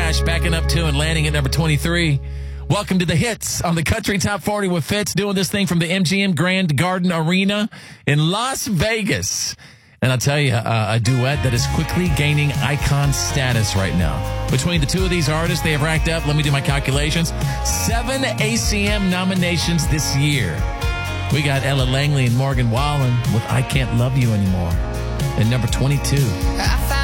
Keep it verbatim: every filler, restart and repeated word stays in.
Cash backing up to and landing at number twenty-three. Welcome to the hits on the Country Top forty with Fitz, doing this thing from the M G M Grand Garden Arena in Las Vegas. And I'll tell you, uh, a duet that is quickly gaining icon status right now. Between the two of these artists, they have racked up, let me do my calculations, seven A C M nominations this year. We got Ella Langley and Morgan Wallen with I Can't Love You Anymore. And number twenty-two.